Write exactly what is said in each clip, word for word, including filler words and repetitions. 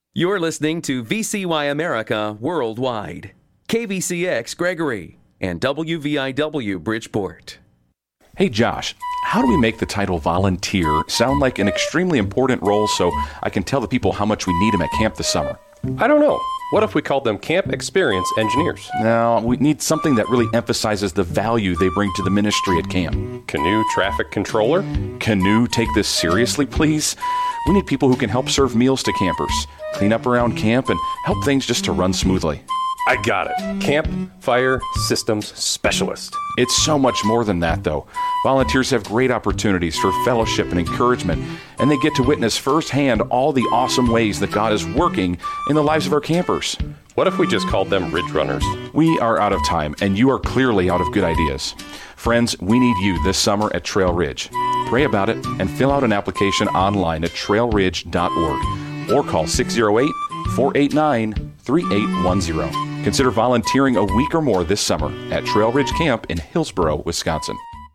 You're listening to V C Y America Worldwide, K V C X Gregory, and W V I W Bridgeport. Hey Josh, how do we make the title volunteer sound like an extremely important role so I can tell the people how much we need them at camp this summer? I don't know. What if we called them Camp Experience Engineers? No, we need something that really emphasizes the value they bring to the ministry at camp. Canoe Traffic Controller? Canoe, take this seriously, please? We need people who can help serve meals to campers, clean up around camp, and help things just to run smoothly. I got it. Camp Fire Systems Specialist. It's so much more than that, though. Volunteers have great opportunities for fellowship and encouragement, and they get to witness firsthand all the awesome ways that God is working in the lives of our campers. What if we just called them Ridge Runners? We are out of time, and you are clearly out of good ideas. Friends, we need you this summer at Trail Ridge. Pray about it and fill out an application online at trail ridge dot org or call six oh eight, four eight nine, three eight one zero. Consider volunteering a week or more this summer at Trail Ridge Camp in Hillsboro, Wisconsin.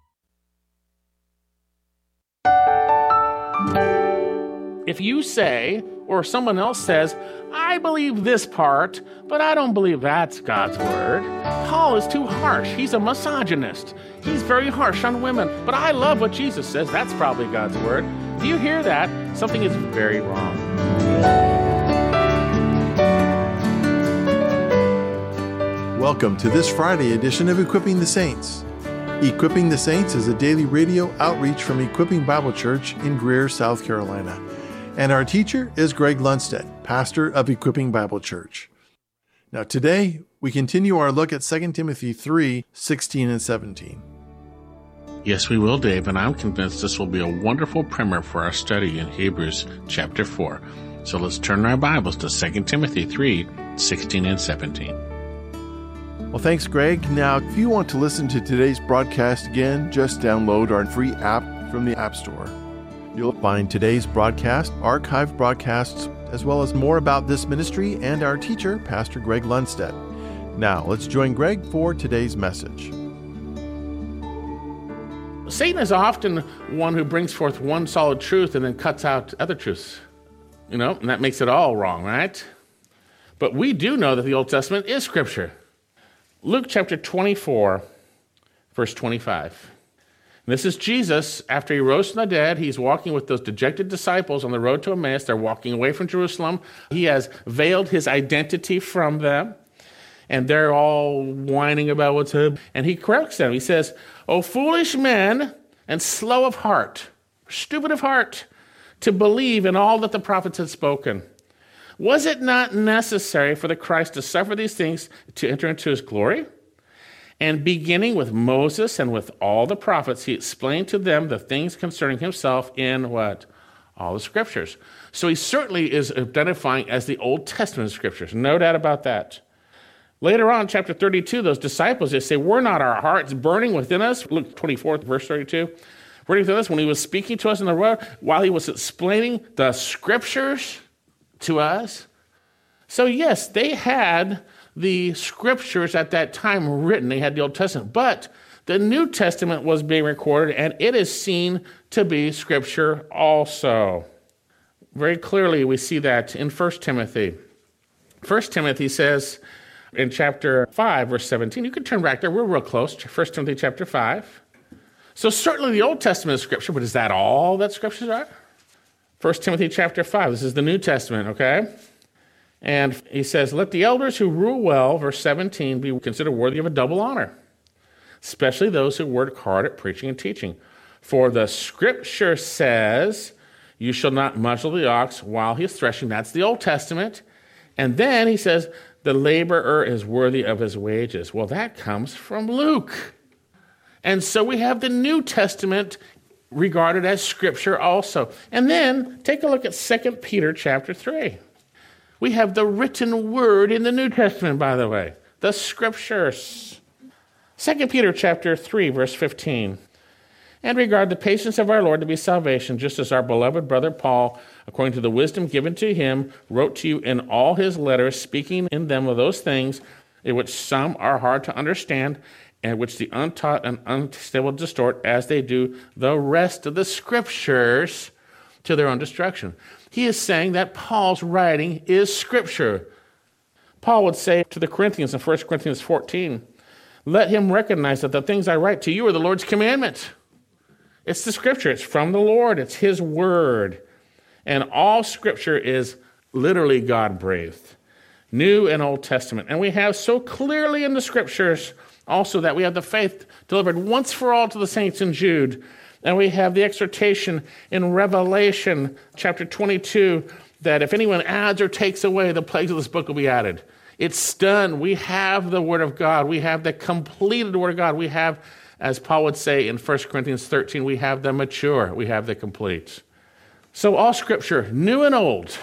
If you say, or someone else says, I believe this part, but I don't believe that's God's word, Paul is too harsh. He's a misogynist. He's very harsh on women. But I love what Jesus says. That's probably God's word. Do you hear that? Something is very wrong. Welcome to this Friday edition of Equipping the Saints. Equipping the Saints is a daily radio outreach from Equipping Bible Church in Greer, South Carolina. And our teacher is Greg Lundstedt, pastor of Equipping Bible Church. Now today, we continue our look at Second Timothy three, sixteen and seventeen. Yes, we will, Dave, and I'm convinced this will be a wonderful primer for our study in Hebrews chapter four. So let's turn our Bibles to Second Timothy three, sixteen and seventeen. Well, thanks, Greg. Now, if you want to listen to today's broadcast again, just download our free app from the App Store. You'll find today's broadcast, archived broadcasts, as well as more about this ministry and our teacher, Pastor Greg Lundstedt. Now, let's join Greg for today's message. Satan is often one who brings forth one solid truth and then cuts out other truths. You know, and that makes it all wrong, right? But we do know that the Old Testament is Scripture. Luke chapter twenty-four, verse twenty-five. And this is Jesus, after he rose from the dead. He's walking with those dejected disciples on the road to Emmaus. They're walking away from Jerusalem. He has veiled his identity from them. And they're all whining about what's up. And he corrects them. He says, O foolish men and slow of heart, stupid of heart, to believe in all that the prophets had spoken. Was it not necessary for the Christ to suffer these things to enter into his glory? And beginning with Moses and with all the prophets, he explained to them the things concerning himself in what? All the scriptures. So he certainly is identifying as the Old Testament scriptures. No doubt about that. Later on, chapter thirty-two, those disciples, they say, were not our hearts burning within us? Luke twenty-four, verse thirty-two. Burning within us when he was speaking to us in the road, while he was explaining the scriptures to us. So yes, they had the scriptures at that time written. They had the Old Testament, but the New Testament was being recorded, and it is seen to be scripture also. Very clearly, we see that in First Timothy. First Timothy says in chapter five, verse seventeen, you can turn back there, we're real close, First Timothy chapter five. So certainly the Old Testament is scripture, but is that all that scriptures are? First Timothy chapter five, this is the New Testament, okay? And he says, let the elders who rule well, verse seventeen, be considered worthy of a double honor, especially those who work hard at preaching and teaching. For the scripture says, you shall not muzzle the ox while he is threshing. That's the Old Testament. And then he says, the laborer is worthy of his wages. Well, that comes from Luke. And so we have the New Testament regarded as scripture also. And then take a look at Second Peter chapter three. We have the written word in the New Testament, by the way, the scriptures. Second Peter chapter three, verse fifteen. And regard the patience of our Lord to be salvation, just as our beloved brother Paul, according to the wisdom given to him, wrote to you in all his letters, speaking in them of those things in which some are hard to understand, and which the untaught and unstable distort, as they do the rest of the scriptures, to their own destruction. He is saying that Paul's writing is Scripture. Paul would say to the Corinthians in First Corinthians fourteen, let him recognize that the things I write to you are the Lord's commandment. It's the Scripture. It's from the Lord. It's His Word. And all Scripture is literally God-breathed, New and Old Testament. And we have so clearly in the Scriptures also that we have the faith delivered once for all to the saints in Jude. And we have the exhortation in Revelation chapter twenty-two that if anyone adds or takes away, the plagues of this book will be added. It's done. We have the Word of God. We have the completed Word of God. We have, as Paul would say in First Corinthians thirteen, we have the mature. We have the complete. So all Scripture, new and old,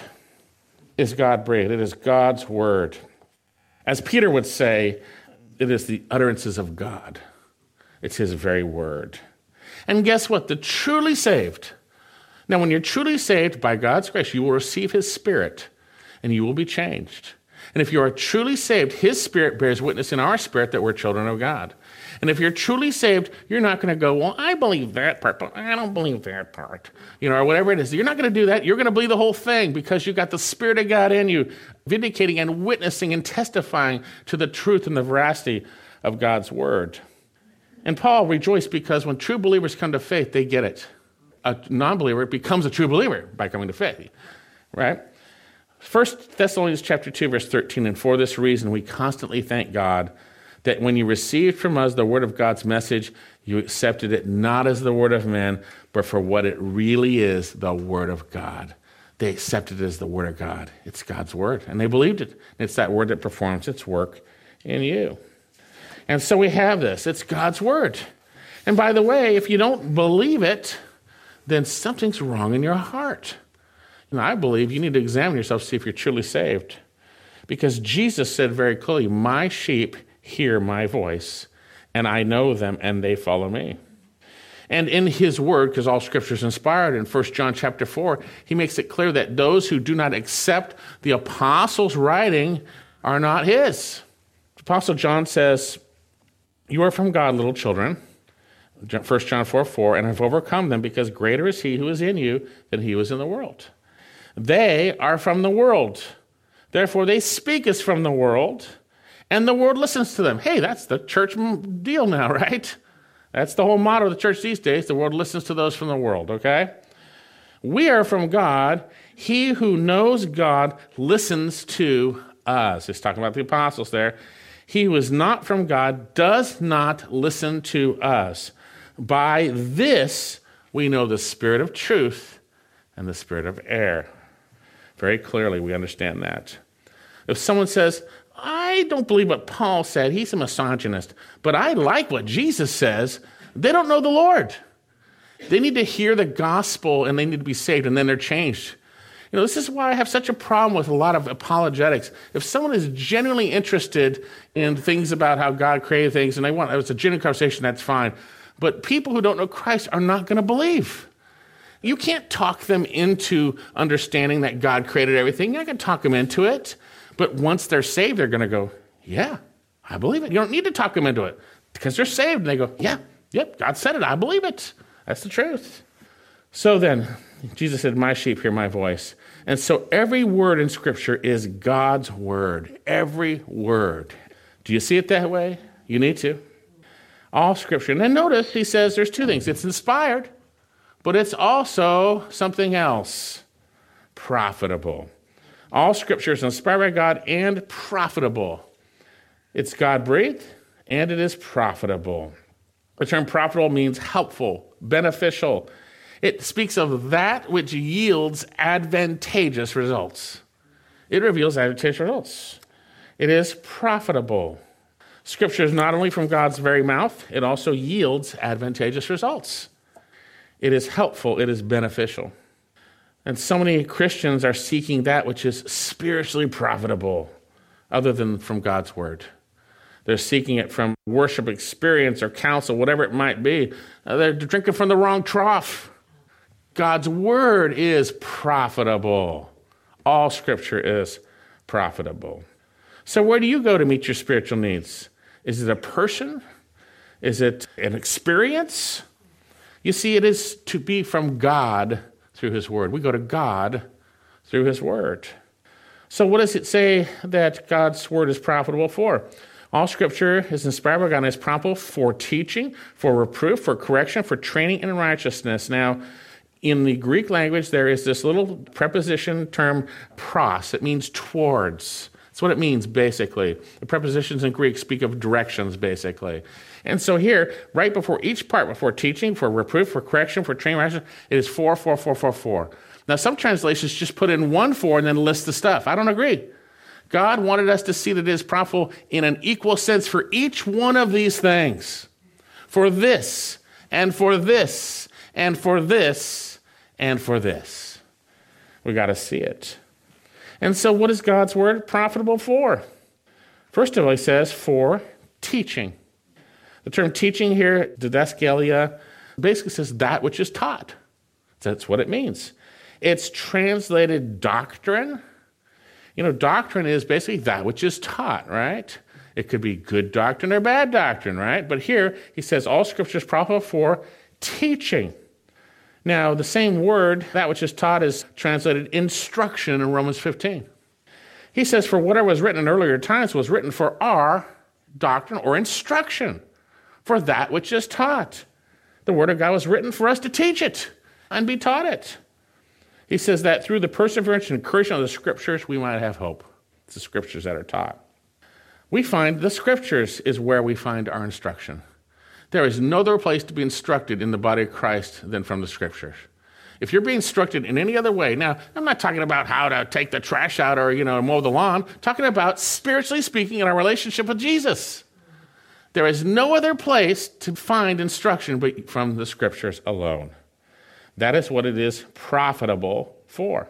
is God-breathed. It is God's Word. As Peter would say, it is the utterances of God. It's His very Word. And guess what? The truly saved. Now, when you're truly saved by God's grace, you will receive His Spirit, and you will be changed. And if you are truly saved, His Spirit bears witness in our spirit that we're children of God. And if you're truly saved, you're not going to go, well, I believe that part, but I don't believe that part, you know, or whatever it is. You're not going to do that. You're going to believe the whole thing because you've got the Spirit of God in you, vindicating and witnessing and testifying to the truth and the veracity of God's Word. And Paul rejoiced because when true believers come to faith, they get it. A non-believer becomes a true believer by coming to faith, right? First Thessalonians chapter two, verse thirteen, and for this reason we constantly thank God that when you received from us the word of God's message, you accepted it not as the word of men, but for what it really is, the word of God. They accepted it as the word of God. It's God's word, and they believed it. It's that word that performs its work in you. And so we have this. It's God's word. And by the way, if you don't believe it, then something's wrong in your heart. And I believe you need to examine yourself to see if you're truly saved. Because Jesus said very clearly, my sheep hear my voice, and I know them, and they follow me. And in His word, because all Scripture is inspired, in First John chapter four, He makes it clear that those who do not accept the apostles' writing are not His. Apostle John says, you are from God, little children, First John four four, and have overcome them because greater is He who is in you than he who is in the world. They are from the world. Therefore, they speak as from the world, and the world listens to them. Hey, that's the church deal now, right? That's the whole motto of the church these days. The world listens to those from the world, okay? We are from God. He who knows God listens to us. He's talking about the apostles there. He who is not from God does not listen to us. By this, we know the spirit of truth and the spirit of error. Very clearly, we understand that. If someone says, I don't believe what Paul said, he's a misogynist, but I like what Jesus says, they don't know the Lord. They need to hear the gospel and they need to be saved, and then they're changed. You know, this is why I have such a problem with a lot of apologetics. If someone is genuinely interested in things about how God created things and they want, it's a genuine conversation, that's fine. But people who don't know Christ are not going to believe. You can't talk them into understanding that God created everything. You're not going to talk them into it. But once they're saved, they're going to go, yeah, I believe it. You don't need to talk them into it because they're saved. And they go, yeah, yep, God said it. I believe it. That's the truth. So then, Jesus said, my sheep hear my voice. And so every word in Scripture is God's word. Every word. Do you see it that way? You need to. All Scripture. And then notice he says there's two things. It's inspired, but it's also something else. Profitable. All Scripture is inspired by God and profitable. It's God-breathed, and it is profitable. The term profitable means helpful, beneficial. It speaks of that which yields advantageous results. It reveals advantageous results. It is profitable. Scripture is not only from God's very mouth, it also yields advantageous results. It is helpful, it is beneficial. And so many Christians are seeking that which is spiritually profitable, other than from God's word. They're seeking it from worship experience or counsel, whatever it might be. They're drinking from the wrong trough. God's word is profitable. All Scripture is profitable. So where do you go to meet your spiritual needs? Is it a person? Is it an experience? You see, it is to be from God through his word. We go to God through his word. So what does it say that God's word is profitable for? All scripture is inspired by God and is profitable for teaching, for reproof, for correction, for training in righteousness. Now, in the Greek language, there is this little preposition term pros. It means towards. That's what it means, basically. The prepositions in Greek speak of directions, basically. And so here, right before each part, before teaching, for reproof, for correction, for training, righteousness, it is for, for, for, for, for. Now, some translations just put in one for and then list the stuff. I don't agree. God wanted us to see that it is profitable in an equal sense for each one of these things. For this, and for this, and for this, and for this. We got to see it. And so what is God's word profitable for? First of all, he says for teaching. The term teaching here, didaskalia, basically says that which is taught. That's what it means. It's translated doctrine. You know, doctrine is basically that which is taught, right? It could be good doctrine or bad doctrine, right? But here, he says all scripture is profitable for teaching. Now, the same word, that which is taught, is translated instruction in Romans fifteen. He says, for whatever was written in earlier times was written for our doctrine or instruction, for that which is taught. The word of God was written for us to teach it and be taught it. He says that through the perseverance and encouragement of the scriptures, we might have hope. It's the scriptures that are taught. We find the scriptures is where we find our instruction. There is no other place to be instructed in the body of Christ than from the scriptures. If you're being instructed in any other way, now, I'm not talking about how to take the trash out or, you know, mow the lawn. I'm talking about spiritually speaking in our relationship with Jesus. There is no other place to find instruction but from the scriptures alone. That is what it is profitable for.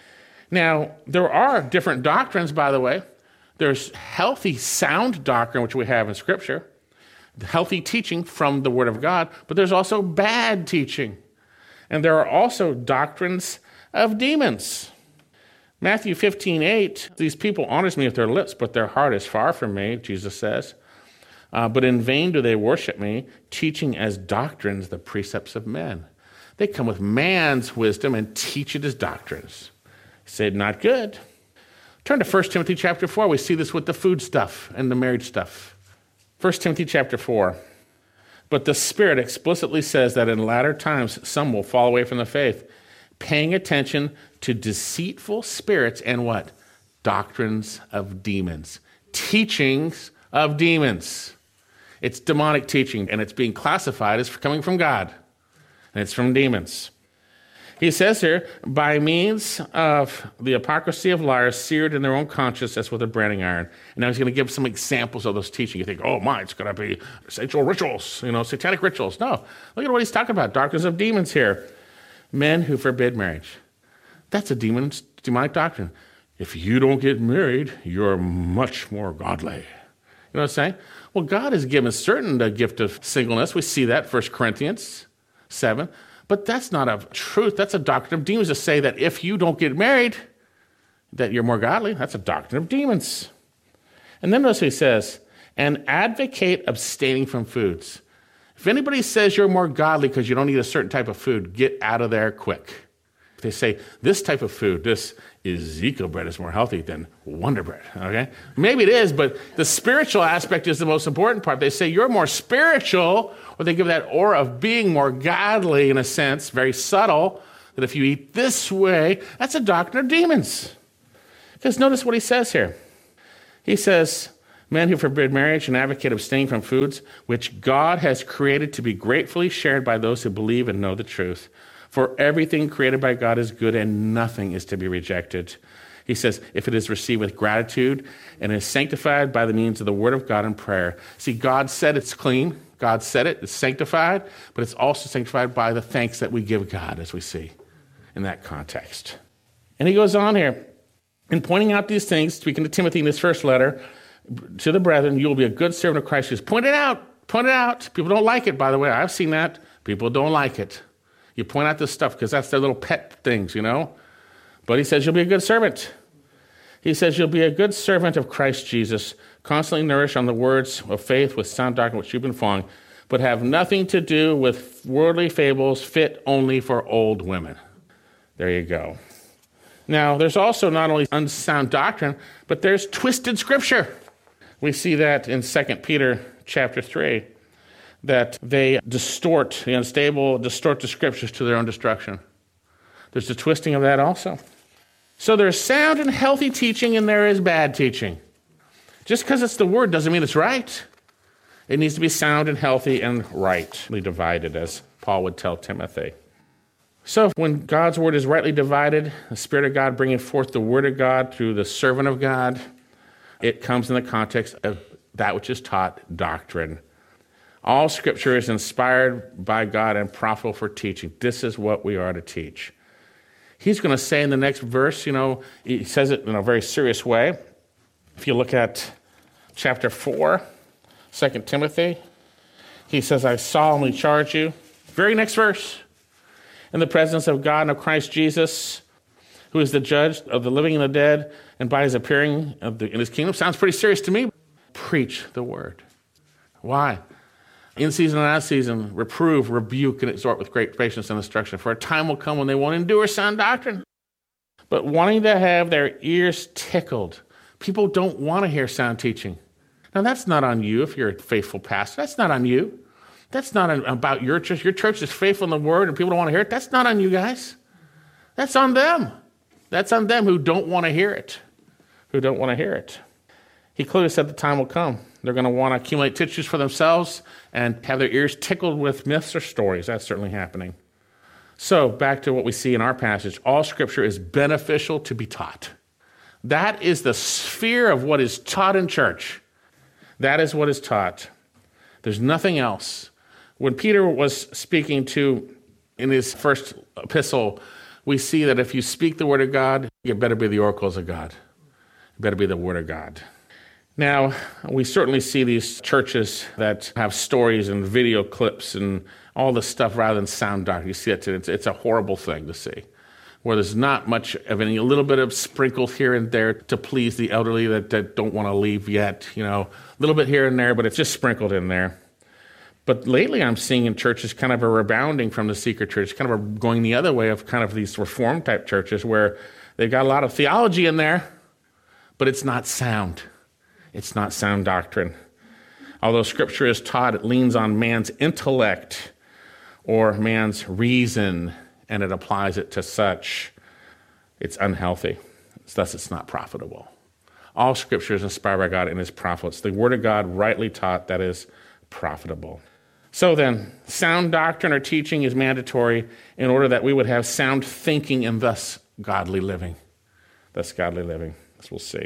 Now, there are different doctrines, by the way. There's healthy, sound doctrine, which we have in Scripture, healthy teaching from the Word of God, but there's also bad teaching. And there are also doctrines of demons. Matthew fifteen eight, these people honors me with their lips, but their heart is far from me, Jesus says. Uh, but in vain do they worship me, teaching as doctrines the precepts of men. They come with man's wisdom and teach it as doctrines. Say, not good. Turn to First Timothy chapter four. We see this with the food stuff and the marriage stuff. First Timothy chapter four. But the Spirit explicitly says that in latter times some will fall away from the faith, paying attention to deceitful spirits and what? Doctrines of demons. Teachings of demons. It's demonic teaching, and it's being classified as coming from God. And it's from demons. He says here, by means of the hypocrisy of liars seared in their own conscience as with a branding iron. And now he's going to give some examples of those teaching. You think, oh my, it's going to be sexual rituals, you know, satanic rituals. No, look at what he's talking about. Doctrines of demons here. Men who forbid marriage. That's a demon, demonic doctrine. If you don't get married, you're much more godly. You know what I'm saying? Well, God has given certain the gift of singleness. We see that, First Corinthians seven. But that's not a truth. That's a doctrine of demons to say that if you don't get married, that you're more godly. That's a doctrine of demons. And then notice what he says, and advocate abstaining from foods. If anybody says you're more godly because you don't eat a certain type of food, get out of there quick. If they say this type of food, this Ezekiel bread is more healthy than Wonder Bread, okay? Maybe it is, but the spiritual aspect is the most important part. They say you're more spiritual, or they give that aura of being more godly in a sense, very subtle, that if you eat this way, that's a doctrine of demons. Because notice what he says here. He says, men who forbid marriage and advocate abstaining from foods, which God has created to be gratefully shared by those who believe and know the truth. For everything created by God is good and nothing is to be rejected. He says, if it is received with gratitude and is sanctified by the means of the word of God and prayer. See, God said it's clean. God said it. It's sanctified, but it's also sanctified by the thanks that we give God, as we see in that context. And he goes on here, in pointing out these things, speaking to Timothy in his first letter, to the brethren, you will be a good servant of Christ Jesus. Point it out. Point it out. People don't like it, by the way. I've seen that. People don't like it. You point out this stuff because that's their little pet things, you know. But he says you'll be a good servant. He says you'll be a good servant of Christ Jesus, constantly nourished on the words of faith with sound doctrine which you've been following, but have nothing to do with worldly fables fit only for old women. There you go. Now, there's also not only unsound doctrine, but there's twisted scripture. We see that in Second Peter chapter three, that they distort, the unstable distort the scriptures to their own destruction. There's the twisting of that also. So there's sound and healthy teaching, and there is bad teaching. Just because it's the word doesn't mean it's right. It needs to be sound and healthy and rightly divided, as Paul would tell Timothy. So when God's word is rightly divided, the Spirit of God bringing forth the word of God through the servant of God, it comes in the context of that which is taught, doctrine. All scripture is inspired by God and profitable for teaching. This is what we are to teach. He's going to say in the next verse, you know, he says it in a very serious way. If you look at chapter four, Second Timothy, he says, I solemnly charge you. Very next verse. In the presence of God and of Christ Jesus, who is the judge of the living and the dead, and by his appearing of the, in his kingdom. Sounds pretty serious to me. Preach the word. Why? In season and out of season, reprove, rebuke, and exhort with great patience and instruction. For a time will come when they won't endure sound doctrine, but wanting to have their ears tickled. People don't want to hear sound teaching. Now, that's not on you if you're a faithful pastor. That's not on you. That's not about your church. Your church is faithful in the word and people don't want to hear it. That's not on you guys. That's on them. That's on them who don't want to hear it. Who don't want to hear it. He clearly said the time will come. They're going to want to accumulate tissues for themselves and have their ears tickled with myths or stories. That's certainly happening. So back to what we see in our passage. All scripture is beneficial to be taught. That is the sphere of what is taught in church. That is what is taught. There's nothing else. When Peter was speaking to, in his first epistle, we see that if you speak the word of God, it better be the oracles of God. It better be the word of God. Now, we certainly see these churches that have stories and video clips and all this stuff rather than sound doctrine. You see it today. It's, it's a horrible thing to see, where there's not much of any, a little bit of sprinkled here and there to please the elderly that, that don't want to leave yet, you know, a little bit here and there, but it's just sprinkled in there. But lately I'm seeing in churches kind of a rebounding from the seeker church, kind of a going the other way of kind of these reform type churches where they've got a lot of theology in there, but it's not sound. It's not sound doctrine. Although scripture is taught, it leans on man's intellect or man's reason, and it applies it to such. It's unhealthy. Thus, it's not profitable. All scripture is inspired by God and is profitable. It's the word of God rightly taught that is profitable. So then, sound doctrine or teaching is mandatory in order that we would have sound thinking and thus godly living. Thus godly living, as we'll see.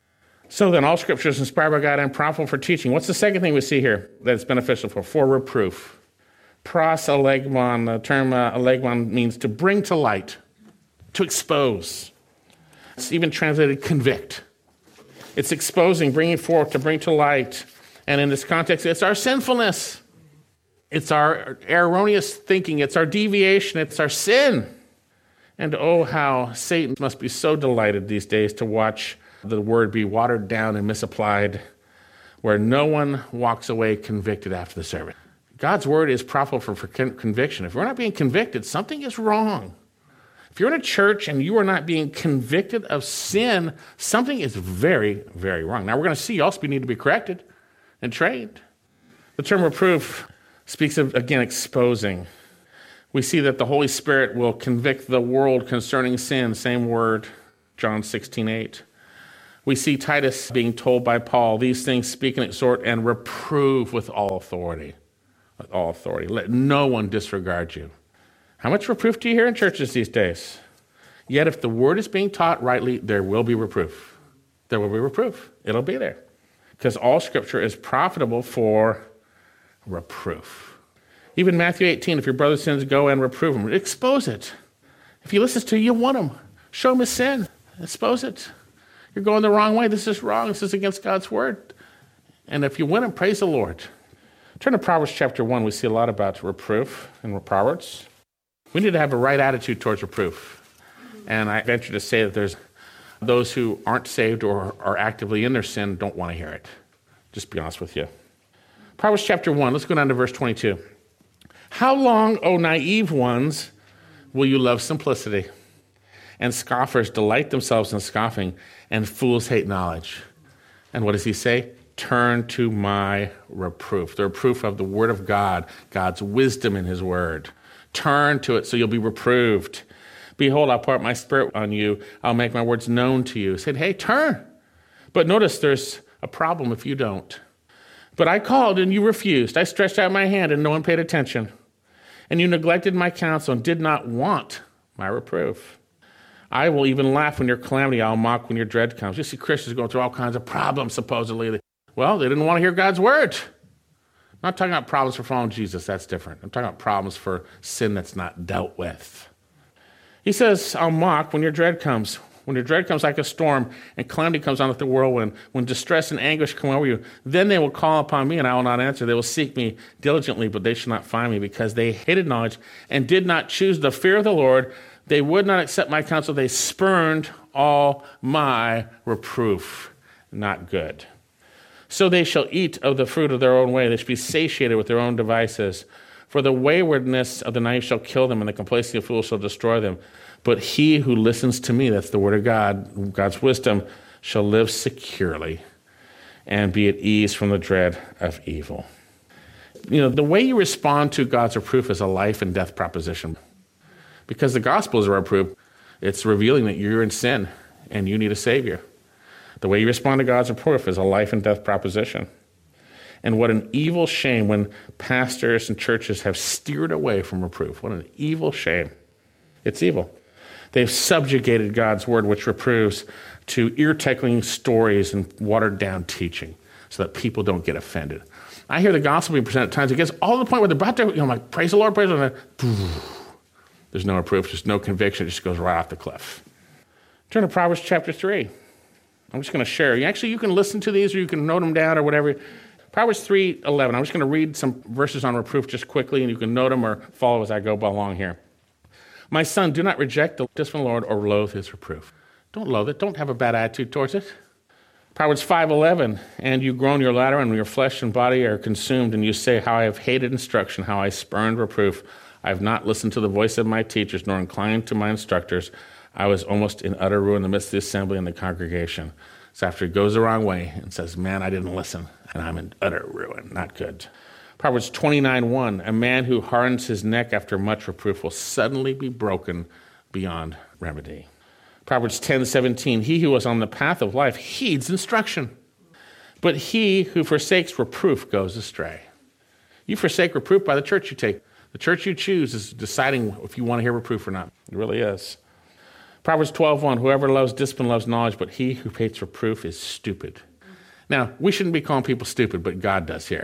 So then, all scripture is inspired by God and profitable for teaching. What's the second thing we see here that it's beneficial for? For reproof. Pros alegmon, the term uh, alegmon means to bring to light, to expose. It's even translated convict. It's exposing, bringing forth, to bring to light. And in this context, it's our sinfulness. It's our erroneous thinking. It's our deviation. It's our sin. And oh, how Satan must be so delighted these days to watch the word be watered down and misapplied, where no one walks away convicted after the service. God's word is profitable for, for conviction. If we're not being convicted, something is wrong. If you're in a church and you are not being convicted of sin, something is very, very wrong. Now, we're going to see also we need to be corrected and trained. The term reproof speaks of, again, exposing. We see that the Holy Spirit will convict the world concerning sin, same word, John sixteen eight. We see Titus being told by Paul, these things speak and exhort and reprove with all authority. With all authority. Let no one disregard you. How much reproof do you hear in churches these days? Yet if the word is being taught rightly, there will be reproof. There will be reproof. It'll be there. Because all scripture is profitable for reproof. Even Matthew eighteen, if your brother sins, go and reprove him. Expose it. If he listens to you, you want him. Show him his sin. Expose it. You're going the wrong way. This is wrong. This is against God's word. And if you win him, praise the Lord. Turn to Proverbs chapter one. We see a lot about reproof in Proverbs. We need to have a right attitude towards reproof. And I venture to say that there's those who aren't saved or are actively in their sin don't want to hear it. Just be honest with you. Proverbs chapter one. Let's go down to verse twenty-two. How long, O naive ones, will you love simplicity? and scoffers delight themselves in scoffing, and fools hate knowledge. And what does he say? Turn to my reproof, the reproof of the word of God, God's wisdom in his word. Turn to it so you'll be reproved. Behold, I'll pour out my spirit on you. I'll make my words known to you. He said, hey, turn. But notice there's a problem if you don't. But I called and you refused. I stretched out my hand and no one paid attention. And you neglected my counsel and did not want my reproof. I will even laugh when your calamity. I'll mock when your dread comes. You see Christians going through all kinds of problems, supposedly. Well, they didn't want to hear God's word. I'm not talking about problems for following Jesus. That's different. I'm talking about problems for sin that's not dealt with. He says, I'll mock when your dread comes. When your dread comes like a storm and calamity comes on like the whirlwind, when distress and anguish come over you, then they will call upon me and I will not answer. They will seek me diligently, but they shall not find me because they hated knowledge and did not choose the fear of the Lord. They would not accept my counsel. They spurned all my reproof. Not good. So they shall eat of the fruit of their own way. They shall be satiated with their own devices. For the waywardness of the knife shall kill them, and the complacency of fools shall destroy them. But he who listens to me, that's the word of God, God's wisdom, shall live securely and be at ease from the dread of evil. You know, the way you respond to God's reproof is a life and death proposition. Because the gospel is a reproof, it's revealing that you're in sin and you need a Savior. The way you respond to God's reproof is a life and death proposition. And what an evil shame when pastors and churches have steered away from reproof. What an evil shame. It's evil. They've subjugated God's word, which reproves, to ear-tickling stories and watered-down teaching so that people don't get offended. I hear the gospel being presented at times. It gets all to the point where they're about to, you know, I'm like, praise the Lord, praise the Lord. There's no reproof, there's no conviction. It just goes right off the cliff. Turn to Proverbs chapter three. I'm just going to share. You Actually, you can listen to these or you can note them down or whatever. Proverbs three eleven. I'm just going to read some verses on reproof just quickly, and you can note them or follow as I go along here. My son, do not reject the discipline of the Lord or loathe his reproof. Don't loathe it. Don't have a bad attitude towards it. Proverbs five eleven. And you groan your ladder, and your flesh and body are consumed, and you say, how I have hated instruction, how I spurned reproof. I have not listened to the voice of my teachers, nor inclined to my instructors. I was almost in utter ruin in the midst of the assembly and the congregation. So after he goes the wrong way and says, man, I didn't listen, and I'm in utter ruin. Not good. Proverbs twenty-nine one, a man who hardens his neck after much reproof will suddenly be broken beyond remedy. Proverbs ten seventeen, he who is on the path of life heeds instruction, but he who forsakes reproof goes astray. You forsake reproof by the church you take. The church you choose is deciding if you want to hear reproof or not. It really is. Proverbs twelve one, whoever loves discipline loves knowledge, but he who hates reproof is stupid. Now, we shouldn't be calling people stupid, but God does here.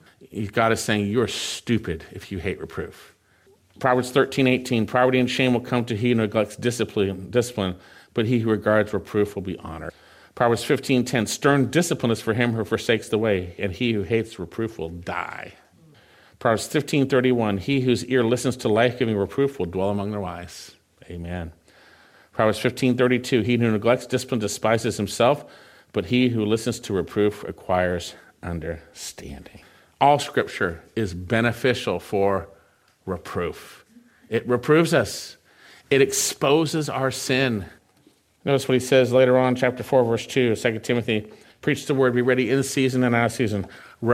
God is saying you're stupid if you hate reproof. Proverbs thirteen eighteen, poverty and shame will come to he who neglects discipline, discipline, but he who regards reproof will be honored. Proverbs fifteen ten, stern discipline is for him who forsakes the way, and he who hates reproof will die. Proverbs fifteen thirty-one, he whose ear listens to life-giving reproof will dwell among the wise. Amen. Proverbs fifteen thirty-two, he who neglects discipline despises himself, but he who listens to reproof acquires understanding. All Scripture is beneficial for reproof. It reproves us. It exposes our sin. Notice what he says later on, chapter four, verse two, Second Timothy. Preach the word, be ready in season and out of season.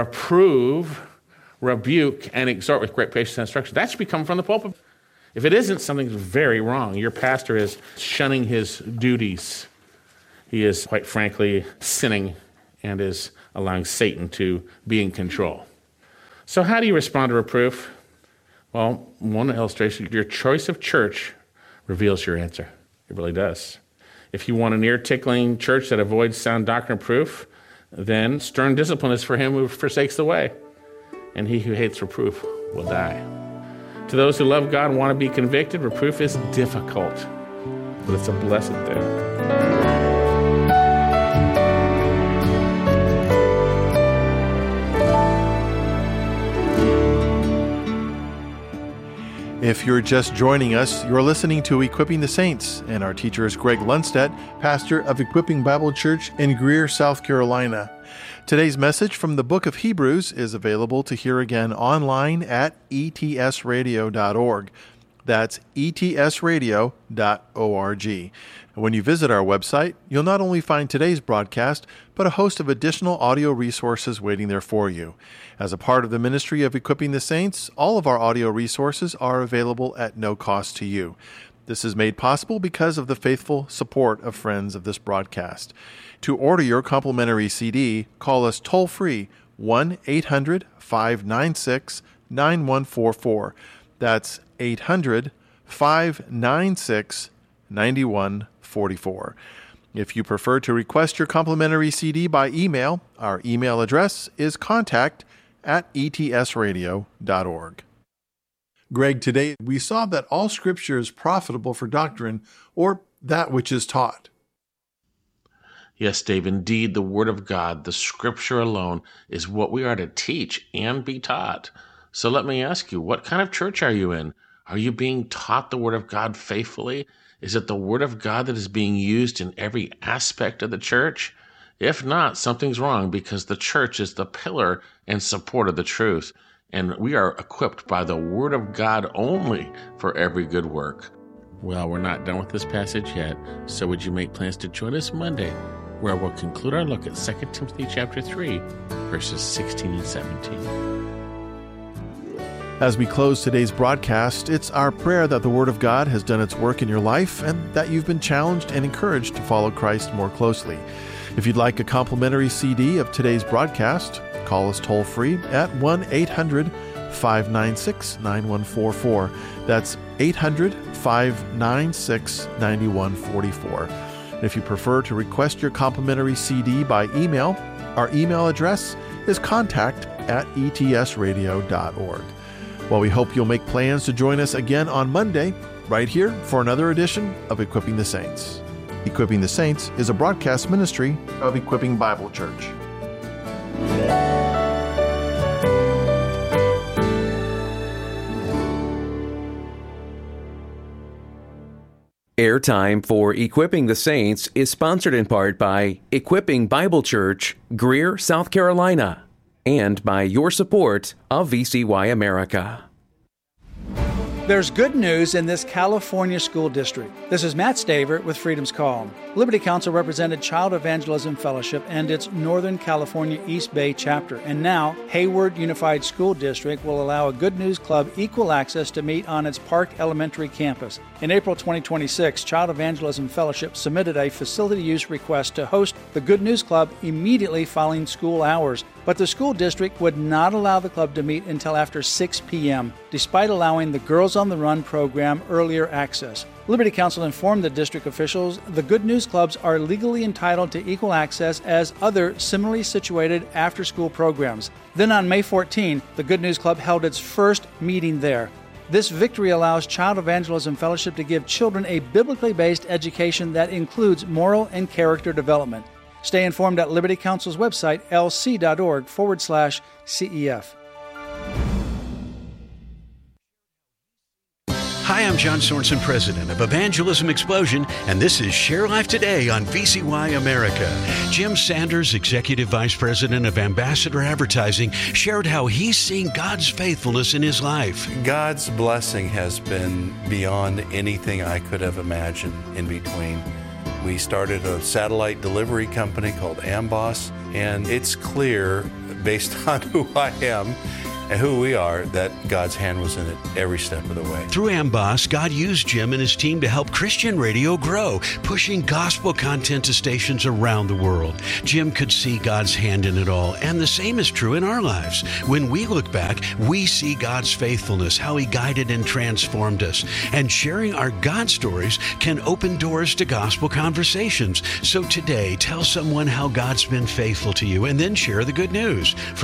Reprove, rebuke, and exhort with great patience and instruction. That should be coming from the pulpit. If it isn't, something's very wrong. Your pastor is shunning his duties. He is, quite frankly, sinning and is allowing Satan to be in control. So how do you respond to reproof? Well, one illustration, your choice of church reveals your answer. It really does. If you want an ear-tickling church that avoids sound doctrine and proof, then stern discipline is for him who forsakes the way, and he who hates reproof will die. To those who love God and want to be convicted, reproof is difficult, but it's a blessed thing. If you're just joining us, you're listening to Equipping the Saints, and our teacher is Greg Lundstedt, pastor of Equipping Bible Church in Greer, South Carolina. Today's message from the book of Hebrews is available to hear again online at e t s radio dot org. That's E T S radio dot org. And when you visit our website, you'll not only find today's broadcast, but a host of additional audio resources waiting there for you. As a part of the ministry of Equipping the Saints, all of our audio resources are available at no cost to you. This is made possible because of the faithful support of friends of this broadcast. To order your complimentary C D, call us toll-free one eight hundred five nine six nine one four four. That's eight hundred five nine six nine one four four. If you prefer to request your complimentary C D by email, our email address is contact at E T S radio dot org. Greg, today we saw that all Scripture is profitable for doctrine, or that which is taught. Yes, Dave, indeed, the Word of God, the Scripture alone, is what we are to teach and be taught. So let me ask you, what kind of church are you in? Are you being taught the Word of God faithfully? Is it the Word of God that is being used in every aspect of the church? If not, something's wrong, because the church is the pillar and support of the truth, and we are equipped by the Word of God only for every good work. Well, we're not done with this passage yet, so would you make plans to join us Monday, where we'll conclude our look at Second Timothy chapter three, verses sixteen and seventeen. As we close today's broadcast, it's our prayer that the Word of God has done its work in your life and that you've been challenged and encouraged to follow Christ more closely. If you'd like a complimentary C D of today's broadcast, call us toll-free at one eight hundred five nine six nine one four four. That's eight hundred five nine six nine one four four. If you prefer to request your complimentary C D by email, our email address is contact at E T S radio dot org. Well, we hope you'll make plans to join us again on Monday, right here for another edition of Equipping the Saints. Equipping the Saints is a broadcast ministry of Equipping Bible Church. Airtime for Equipping the Saints is sponsored in part by Equipping Bible Church, Greer, South Carolina, and by your support of V C Y America. There's good news in this California school district. This is Matt Staver with Freedom's Call. Liberty Counsel represented Child Evangelism Fellowship and its Northern California East Bay chapter, and now Hayward Unified School District will allow a Good News Club equal access to meet on its Park Elementary campus. In April twenty twenty-six, Child Evangelism Fellowship submitted a facility use request to host the Good News Club immediately following school hours, but the school district would not allow the club to meet until after six p.m., despite allowing the Girls on the Run program earlier access. Liberty Counsel informed the district officials the Good News Clubs are legally entitled to equal access as other similarly situated after-school programs. Then on May fourteenth, the Good News Club held its first meeting there. This victory allows Child Evangelism Fellowship to give children a biblically based education that includes moral and character development. Stay informed at Liberty Counsel's website, lc.org forward slash CEF. Hi, I'm John Sorensen, president of Evangelism Explosion, and this is Share Life Today on V C Y America. Jim Sanders, executive vice president of Ambassador Advertising, shared how he's seeing God's faithfulness in his life. God's blessing has been beyond anything I could have imagined in between. We started a satellite delivery company called Amboss, and it's clear, based on who I am and who we are, that God's hand was in it every step of the way. Through Amboss, God used Jim and his team to help Christian radio grow, pushing gospel content to stations around the world. Jim could see God's hand in it all, and the same is true in our lives. When we look back, we see God's faithfulness, how He guided and transformed us. And sharing our God stories can open doors to gospel conversations. So today, tell someone how God's been faithful to you, and then share the good news.